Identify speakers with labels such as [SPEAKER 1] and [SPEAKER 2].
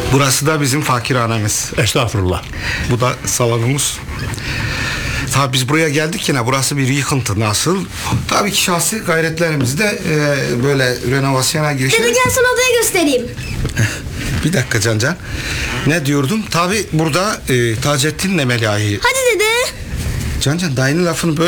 [SPEAKER 1] Burası da bizim fakirhanemiz.
[SPEAKER 2] Estağfurullah.
[SPEAKER 1] Bu da salonumuz. Tabii biz buraya geldik yine, burası bir yıkıntı nasıl? Tabii ki şahsi gayretlerimizde böyle renovasyona girişiyoruz.
[SPEAKER 3] Dede gel sana odayı göstereyim.
[SPEAKER 1] Bir dakika Can. Ne diyordum? Tabii burada Taceddin'le Melahi.
[SPEAKER 3] Hadi dede.
[SPEAKER 1] Can dayının lafını böyle